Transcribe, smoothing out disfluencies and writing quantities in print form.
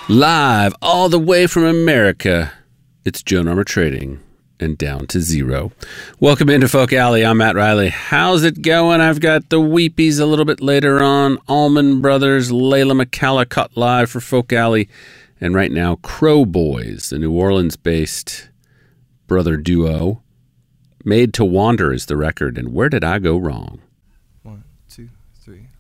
Live all the way from America, it's Joan Armour Trading and Down to Zero. Welcome into Folk Alley. I'm Matt Riley. How's it going? I've got the Weepies a little bit later on. Allman Brothers, Layla McCallicott live for Folk Alley. And right now, Crow Boys, the New Orleans-based brother duo. Made to Wander is the record. And Where Did I Go Wrong? 1, 2, 3.